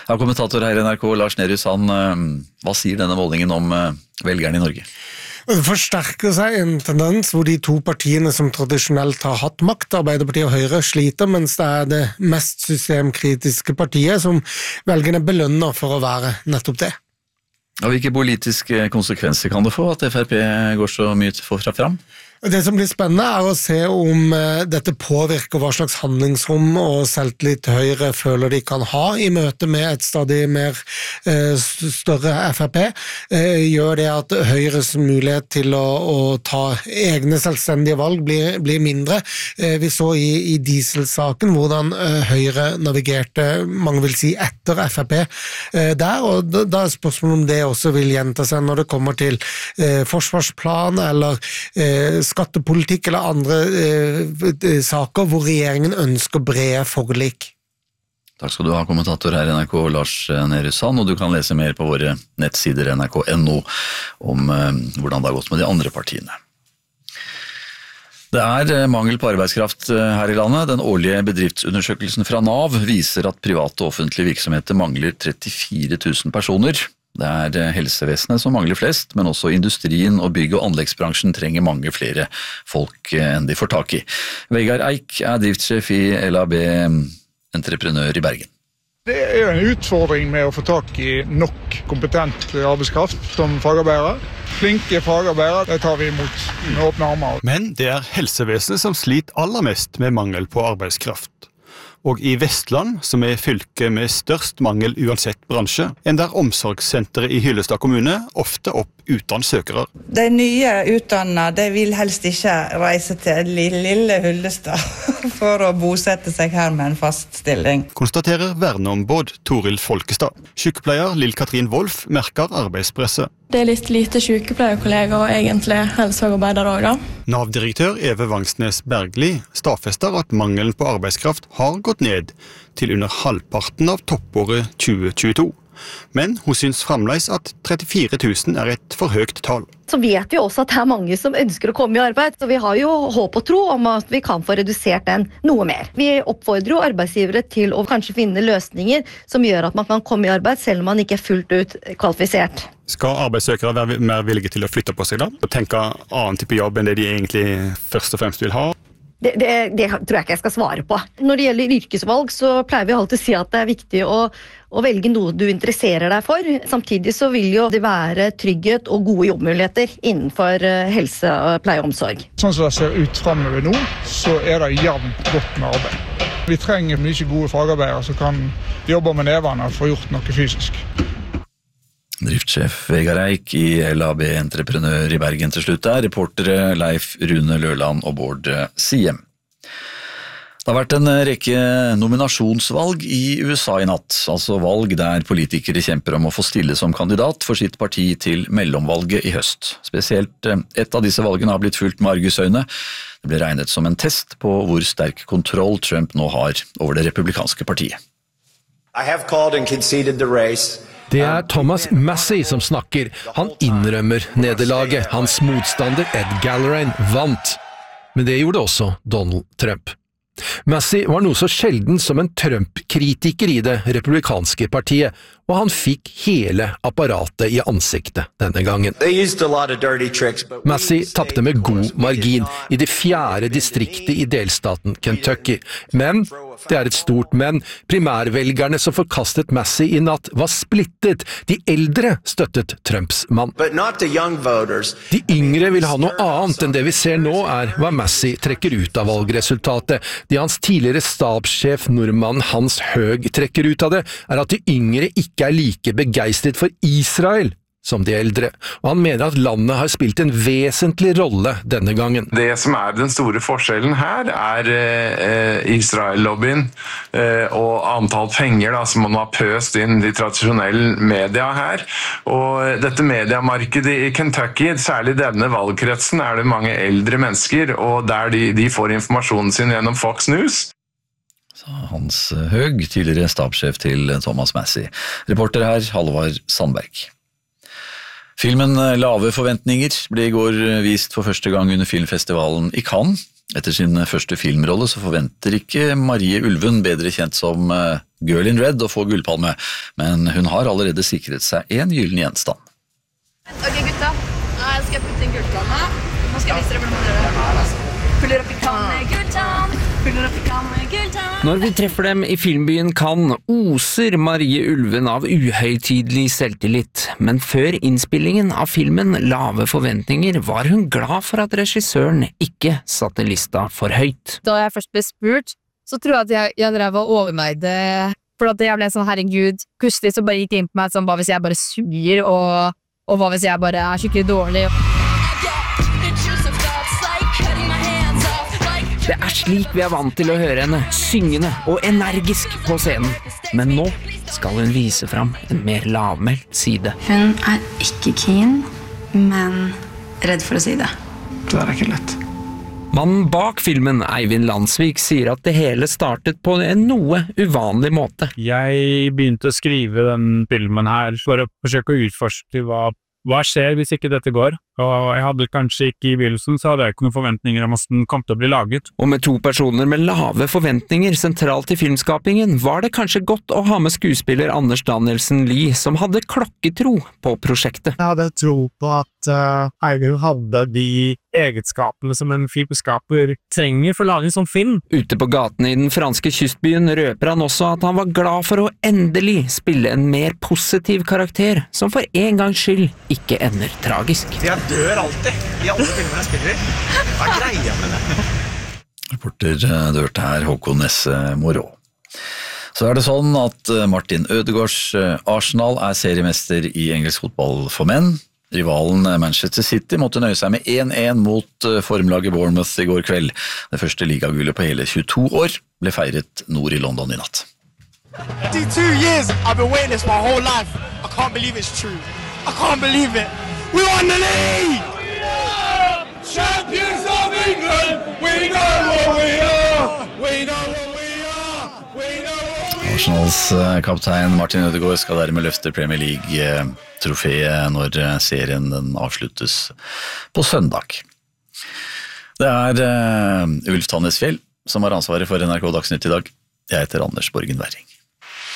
Ja, kommentator her i NRK, Lars Nehru Sand, hva sier denne målingen om velgerne i Norge? Det forsterker seg en tendens hvor de to partiene som tradisjonelt har hatt makt, Arbeiderpartiet og Høyre, sliter, mens det er det mest systemkritiske partiet som velgerne belønner for å være nettopp det. Og hvilke politiske konsekvenser kan det få at FrP går så mye fram? Det som blir spennende er å se om dette påvirker hva slags handlingsrom og selvtillit Høyre føler de kan ha i møte med et stadig mer større FrP. Gjør det at Høyres mulighet til å ta egne selvstendige valg blir mindre. Vi så i dieselsaken hvordan Høyre navigerte, mange vil si, etter FrP der, og da er spørsmålet om det også vil gjenta seg når det kommer til forsvarsplan eller skattepolitikk eller andre saker hvor regjeringen ønsker brede forlik. Takk skal du ha, kommentator her i NRK, Lars Nehru Sand, og du kan lese mer på våre nettsider nrk.no om hvordan det har gått med de andre partiene. Det er mangel på arbeidskraft her i landet. Den årlige bedriftsundersøkelsen fra NAV viser at private og offentlige virksomheter mangler 34 000 personer. Det er helsevesenet som mangler flest, men også industrien og bygg- og anleggsbransjen trenger mange flere folk enn de får tak i. Vegard Eik er driftssjef i LAB Entreprenør i Bergen. Det er en utfordring med å få tak i nok kompetent arbeidskraft som fagarbeidere. Flinke fagarbeidere, det tar vi imot med åpne armer. Men det er helsevesenet som sliter aller mest med mangel på arbeidskraft. Og i Vestland, som er fylket med størst mangel uansett bransje, ender omsorgssenteret i Hyllestad kommune ofte opp uten søkere. De nye utdannede, de vil helst ikke reise til lille Hyllestad for å bosette seg her med en fast stilling. Konstaterer verneombud Toril Folkestad. Sykepleier Lill-Katrin Wolf merker arbeidspresset. Det er litt lite sykepleierkolleger og egentlig helsefagarbeidere også. Nav-direktør Eve Vangsnes Bergli stadfester at mangelen på arbeidskraft har gått ned til under halvparten av toppåret 2022. Men hun syns fremdeles at 34 000 er et for høyt tall. Så vet vi også at det er mange som ønsker å komme i arbeid, så vi har jo håp og tro om at vi kan få redusert den noe mer. Vi oppfordrer jo arbeidsgivere til å kanskje finne løsninger som gjør at man kan komme i arbeid selv om man ikke er fullt ut kvalifisert. Skal arbeidssøkere være mer villige til å flytte på seg da? Og tenke annen type jobb enn det de egentlig først og fremst vil ha? Det tror jeg ikke jeg skal svare på. Når det gjelder yrkesvalg, så pleier vi alltid å si at det er viktig å velge noe du interesserer deg for. Samtidig så vil jo det være trygghet og gode jobbmuligheter innenfor helse, pleie og omsorg. Sånn som det ser ut fremover nå, så er det jevnt godt med arbeid. Vi trenger mye gode fagarbeidere som kan jobbe med nevene og få gjort noe fysisk. Driftssjef Vegard Eik i LAB Entreprenør i Bergen til slutt der, reportere Leif Rune Løland og Bård Siem. Det har vært en rekke nominasjonsvalg i USA i natt, altså valg der politikere kjemper om å få stille som kandidat for sitt parti til mellomvalget i høst. Spesielt et av disse valgene har blitt fulgt med argusøyne. Det ble regnet som en test på hvor sterk kontroll Trump nå har over det republikanske partiet. I have called and conceded the race. Det er Thomas Massie som snakker. Han innrømmer nederlaget. Hans motstander Ed Gallagher vant. Men det gjorde også Donald Trump. Massie var noe så sjelden som en Trump-kritiker i det republikanske partiet, og han fikk hele apparatet i ansiktet denne gangen. Massie tappte med god margin i det 4. distriktet i delstaten Kentucky. Men, det er et stort men, primærvelgerne som forkastet Massie i natt var splittet. De eldre støttet Trumps mann. De yngre vil ha noe annet enn det vi ser nå er hva Massie trekker ut av valgresultatet. Det hans tidligere stabssjef nordmann Hans Høeg trekker ut av det, er at de yngre ikke er like begeistret for Israel som de eldre, og han mener at landet har spilt en vesentlig rolle denne gangen. Det som er den store forskjellen her er Israel-lobbyen og antall penger som man har pøst inn de tradisjonelle media her. Og dette mediemarkedet i Kentucky, særlig denne valgkretsen, er det mange eldre mennesker, og der de får informasjonen sin gjennom Fox News. Hans Høeg, tidligere stabssjef til Thomas Massie. Reporter her, Halvard Sandberg. Filmen Lave forventninger ble i går vist for første gang under filmfestivalen i Cannes. Etter sin første filmrolle så forventer ikke Marie Ulven, bedre kjent som Girl in Red, å få gullpalme, men hun har allerede sikret seg en gyllen gjenstand. Ok gutta, nå skal jeg putte inn gullpalme. Nå skal jeg vise dere hvordan man gjør det. Puller opp i kan med gulltann, puller opp i kan med gulltann. Når vi treffer dem i filmbyen Cannes, oser Marie Ulven av uhøytidelig selvtillit, men før innspillingen av filmen Lave forventninger var hun glad for at regissøren ikke satte lista for høyt. Da jeg først ble spurt, så tror jeg at jeg drev og overveide, for at jeg ble sånn, herregud, plutselig så bare gikk det inn på meg sånn, hva hvis jeg bare suger, og hva hvis jeg bare skikkelig dårlig? Det slik vi vant til å høre henne, syngende og energisk på scenen. Men nå skal hun vise fram en mer lavmælt side. Hun ikke keen, men redd for å si det. Det ikke lett. Mannen bak filmen, Eivind Landsvik, sier at det hele startet på en noe uvanlig måte. Jeg begynte å skrive den filmen her for å forsøke å utforske hva skjer hvis ikke dette går? Og jeg hadde kanskje ikke i begynnelsen, så hadde jeg ikke noen forventninger om hvordan den kom til å bli laget. Og med to personer med lave forventninger sentralt i filmskapingen, var det kanskje godt å ha med skuespiller Anders Danielsen Lie, som hadde klokketro på prosjektet. Jeg hadde tro på at Eivind hadde de egenskapene som en filmskaper trenger for å lage en sånn film. Ute på gaten i den franske kystbyen røper han også at han var glad for å endelig spille en mer positiv karakter, som for en gangs skyld ikke ender tragisk. Jeg dør alltid i alle filmer jeg spiller i. Hva greia med det? Reporter dørte her Håkon Nesse Morå. Så det sånn at Martin Ødegaards Arsenal seriemester i engelsk fotball for menn. Rivalen Manchester City måtte nøye seg med 1-1 mot formlaget Bournemouth i går kveld. Det første ligagullet på hele 22 år ble feiret nord i London i natt. 52 years I've been waiting this my whole life. I can't believe it's true. I can't believe it. We won the league! We are champions of England! We know what we are! We know what we are! We know what we are! Arsenals kaptein Martin Ødegaard skal dermed løfte Premier League-trofeet når serien den avsluttes på søndag. Det Ulf Tannesfjell som har ansvaret for NRK Dagsnytt i dag. Jeg heter Anders Borgen Werring.